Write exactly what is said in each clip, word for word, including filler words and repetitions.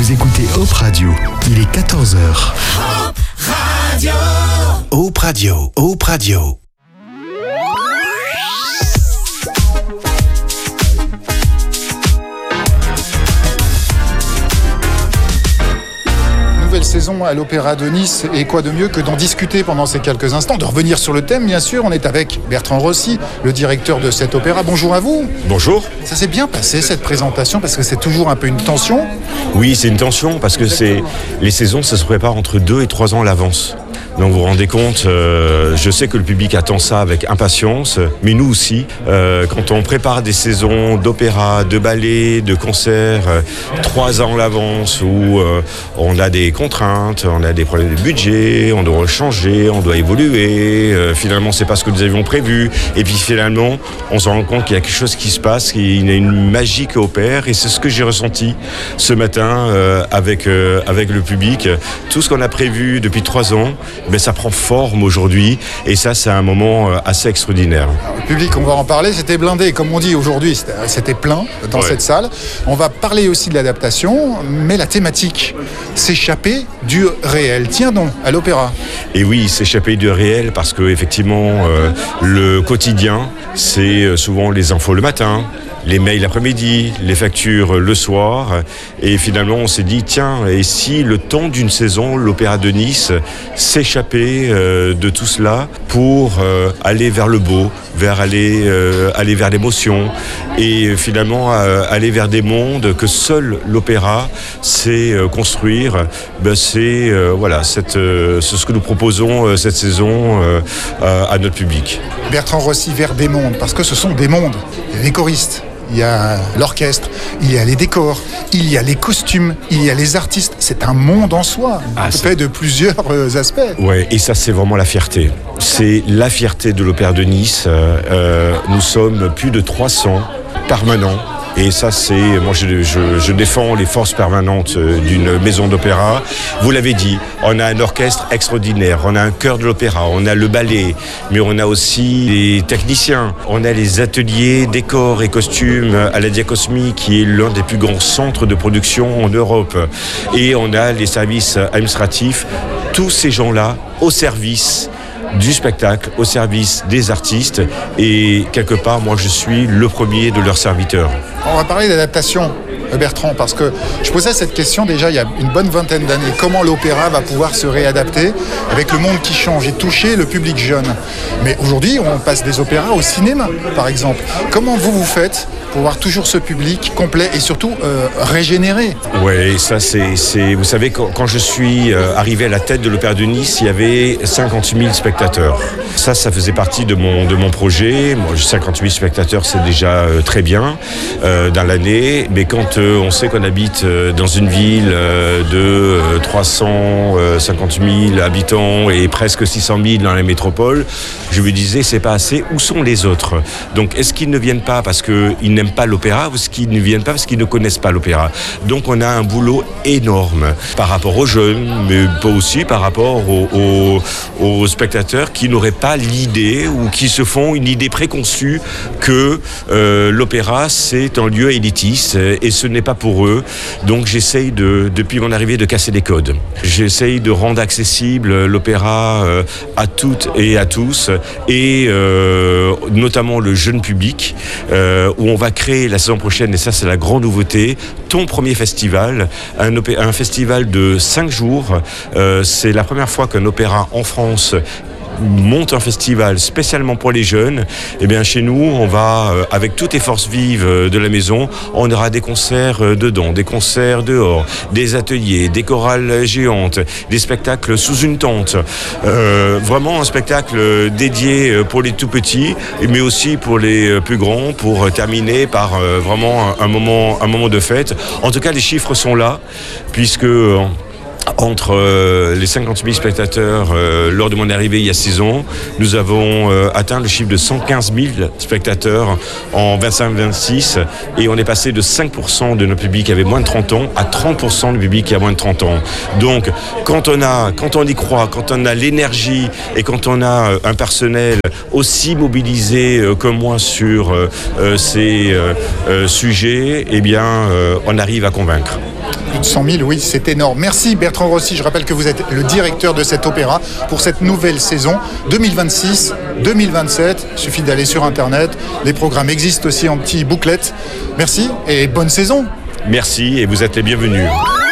Vous écoutez Hope Radio, il est quatorze heures. Hope Radio. Hope Radio, Hope Radio. Nouvelle saison à l'Opéra de Nice, et quoi de mieux que d'en discuter pendant ces quelques instants, de revenir sur le thème bien sûr. On est avec Bertrand Rossi, le directeur de cet opéra. Bonjour à vous. Bonjour. Ça s'est bien passé cette présentation, parce que c'est toujours un peu une tension. Oui, c'est une tension parce que c'est les saisons, ça se prépare entre deux et trois ans à l'avance. Donc vous vous rendez compte, euh, je sais que le public attend ça avec impatience, mais nous aussi, euh, quand on prépare des saisons d'opéra, de ballet, de concerts, euh, trois ans à l'avance, où euh, on a des contraintes, on a des problèmes de budget, on doit changer, on doit évoluer, euh, finalement c'est pas ce que nous avions prévu, et puis finalement on se rend compte qu'il y a quelque chose qui se passe, qu'il y a une magie qui opère, et c'est ce que j'ai ressenti ce matin euh, avec, euh, avec le public. Tout ce qu'on a prévu depuis trois ans, mais ça prend forme aujourd'hui, et ça c'est un moment assez extraordinaire. Alors, le public, on va en parler, c'était blindé comme on dit aujourd'hui, c'était, c'était plein dans ouais. cette salle. On va parler aussi de l'adaptation, mais la thématique, s'échapper du réel. Tiens donc, à l'opéra. Et oui, s'échapper du réel, parce que effectivement euh, le quotidien, c'est souvent les infos le matin, les mails l'après-midi, les factures le soir, et finalement on s'est dit tiens, et si le temps d'une saison, l'Opéra de Nice s'échappait euh, de tout cela pour euh, aller vers le beau, vers aller euh, aller vers l'émotion, et finalement euh, aller vers des mondes que seul l'opéra sait euh, construire. Ben, c'est euh, voilà, cette, euh, c'est ce que nous proposons euh, cette saison euh, euh, à notre public. Bertrand Rossi, vers des mondes, parce que ce sont des mondes, les choristes. Il y a l'orchestre, il y a les décors, il y a les costumes, il y a les artistes. C'est un monde en soi, ah, fait de plusieurs euh, aspects. Ouais, et ça c'est vraiment la fierté. C'est la fierté de l'Opéra de Nice. Euh, nous sommes plus de trois cents permanents. Et ça, c'est, moi, je, je, je défends les forces permanentes d'une maison d'opéra. Vous l'avez dit, on a un orchestre extraordinaire, on a un chœur de l'opéra, on a le ballet, mais on a aussi les techniciens, on a les ateliers décors et costumes à la Diacosmie, qui est l'un des plus grands centres de production en Europe. Et on a les services administratifs, tous ces gens-là au service du spectacle, au service des artistes, et quelque part, moi, je suis le premier de leurs serviteurs. On va parler d'adaptation, Bertrand, parce que je posais cette question déjà il y a une bonne vingtaine d'années. Comment l'opéra va pouvoir se réadapter avec le monde qui change et toucher le public jeune? Mais aujourd'hui, on passe des opéras au cinéma, par exemple. Comment vous vous faites pour voir toujours ce public complet et surtout euh, régénéré? Oui, ça c'est, c'est... Vous savez, quand, quand je suis euh, arrivé à la tête de l'Opéra de Nice, il y avait cinquante mille spectateurs. Ça, ça faisait partie de mon, de mon projet. Moi, cinquante mille spectateurs, c'est déjà euh, très bien euh, dans l'année. Mais quand euh, on sait qu'on habite euh, dans une ville euh, de euh, trois cent cinquante mille habitants et presque six cent mille dans la métropole, je me disais, c'est pas assez. Où sont les autres? Donc, est-ce qu'ils ne viennent pas parce qu'ils n'aiment pas l'opéra, ou est-ce qu'ils ne viennent pas parce qu'ils ne connaissent pas l'opéra? Donc, on a un boulot énorme par rapport aux jeunes, mais pas aussi par rapport aux, aux, aux spectateurs qui n'auraient pas l'idée ou qui se font une idée préconçue que euh, l'opéra, c'est un lieu élitiste, et ce n'est pas pour eux. Donc, j'essaye de, depuis mon arrivée, de casser les codes. J'essaye de rendre accessible l'opéra euh, à toutes et à tous, et euh, notamment le jeune public, euh, où on va créer la saison prochaine, et ça c'est la grande nouveauté, ton premier festival, un, opé- un festival de cinq jours. Euh, c'est la première fois qu'un opéra en France monte un festival spécialement pour les jeunes. Et bien chez nous, on va, euh, avec toutes les forces vives euh, de la maison, on aura des concerts euh, dedans, des concerts dehors, des ateliers, des chorales géantes, des spectacles sous une tente. Euh, vraiment un spectacle dédié pour les tout petits, mais aussi pour les plus grands, pour terminer par euh, vraiment un, un moment, un moment de fête. En tout cas, les chiffres sont là, puisque euh, entre euh, les cinquante mille spectateurs euh, lors de mon arrivée il y a six ans, nous avons euh, atteint le chiffre de cent quinze mille spectateurs en vingt-cinq vingt-six, et on est passé de cinq pour cent de notre public qui avait moins de trente ans à trente pour cent du public qui a moins de trente ans. Donc quand on a, quand on y croit, quand on a l'énergie et quand on a euh, un personnel aussi mobilisé euh, que moi sur euh, euh, ces euh, euh, sujets, eh bien euh, on arrive à convaincre. Plus de cent mille, oui, c'est énorme. Merci Bertrand Rossi. Je rappelle que vous êtes le directeur de cet opéra pour cette nouvelle saison deux mille vingt-six deux mille vingt-sept. Il suffit d'aller sur Internet. Les programmes existent aussi en petits bouclettes. Merci et bonne saison. Merci et vous êtes les bienvenus.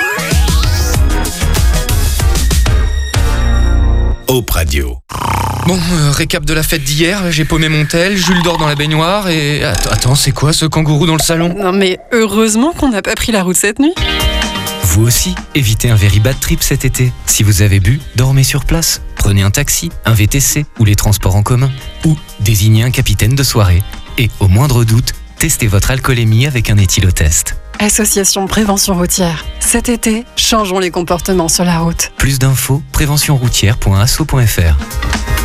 Hope Radio. Bon, euh, récap de la fête d'hier, j'ai paumé mon tel, Jules dort dans la baignoire et... Attends, attends, c'est quoi ce kangourou dans le salon ? Non mais heureusement qu'on n'a pas pris la route cette nuit. Vous aussi, évitez un very bad trip cet été. Si vous avez bu, dormez sur place. Prenez un taxi, un V T C ou les transports en commun. Ou désignez un capitaine de soirée. Et au moindre doute, testez votre alcoolémie avec un éthylotest. Association Prévention Routière. Cet été, changeons les comportements sur la route. Plus d'infos, prévention routière point asso point f r.